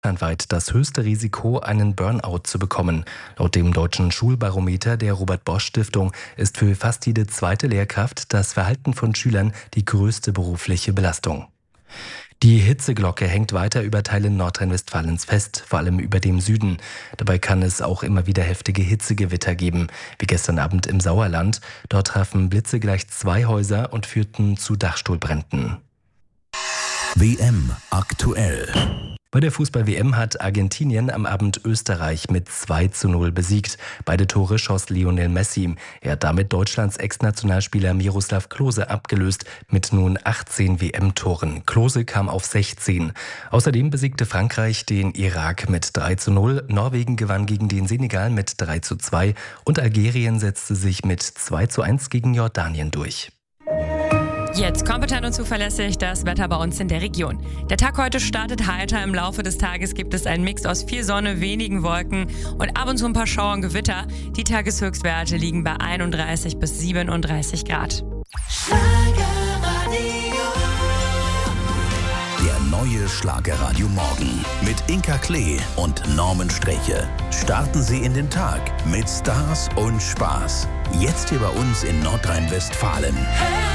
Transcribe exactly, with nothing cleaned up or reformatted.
Deutschlandweit das höchste Risiko, einen Burnout zu bekommen. Laut dem deutschen Schulbarometer der Robert-Bosch-Stiftung ist für fast jede zweite Lehrkraft das Verhalten von Schülern die größte berufliche Belastung. Die Hitzeglocke hängt weiter über Teile Nordrhein-Westfalens fest, vor allem über dem Süden. Dabei kann es auch immer wieder heftige Hitzegewitter geben, wie gestern Abend im Sauerland. Dort trafen Blitze gleich zwei Häuser und führten zu Dachstuhlbränden. W M aktuell. Bei der Fußball-W M hat Argentinien am Abend Österreich mit zwei zu null besiegt. Beide Tore schoss Lionel Messi. Er hat damit Deutschlands Ex-Nationalspieler Miroslav Klose abgelöst mit nun achtzehn W M-Toren. Klose kam auf sechzehn. Außerdem besiegte Frankreich den Irak mit drei zu null, Norwegen gewann gegen den Senegal mit drei zu zwei und Algerien setzte sich mit zwei zu eins gegen Jordanien durch. Jetzt kompetent und zuverlässig das Wetter bei uns in der Region. Der Tag heute startet heiter. Im Laufe des Tages gibt es einen Mix aus viel Sonne, wenigen Wolken und ab und zu ein paar Schauer und Gewitter. Die Tageshöchstwerte liegen bei einunddreißig bis siebenunddreißig Grad. Der neue Schlagerradio Morgen mit Inka Klee und Norman Streche. Starten Sie in den Tag mit Stars und Spaß. Jetzt hier bei uns in Nordrhein-Westfalen.